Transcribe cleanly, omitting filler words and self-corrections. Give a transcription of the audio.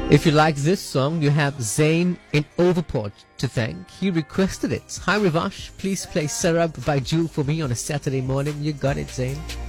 If you like this song, you have Zain in Overport to thank. He requested it. Hi Rivash, please play Sarab by Jewel for me on a Saturday morning. You got it, Zain.